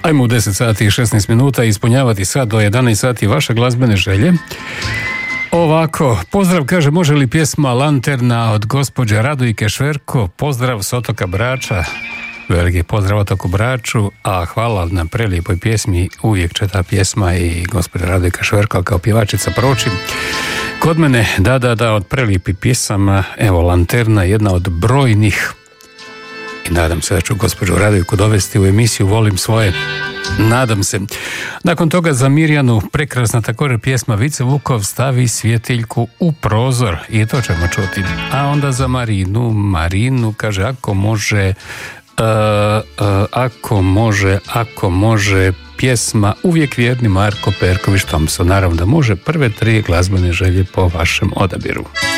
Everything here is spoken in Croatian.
Ajmo u 10 sati i 16 minuta ispunjavati sad do 11 sati vaše glazbene želje. Ovako, pozdrav, kaže, može li pjesma Lanterna od gospođe Radojke Šverko? Pozdrav s otoka Brača. Veliki pozdrav otoku Braču, a hvala na prelijepoj pjesmi. Uvijek će ta pjesma i gospođa Radojka Šverko kao pjevačica proći. Kod mene, da, od prelijepih pjesama, evo, Lanterna, jedna od brojnih. I nadam se da ću gospođu Radojku dovesti u emisiju Volim svoje. Nadam se. Nakon toga za Mirjanu prekrasna također pjesma Vice Vukov Stavi svjetiljku u prozor. I to ćemo čuti. A onda za Marinu kaže ako može pjesma Uvijek vjerni Marko Perković Thompson. Naravno da može, prve 3 glazbene želje po vašem odabiru.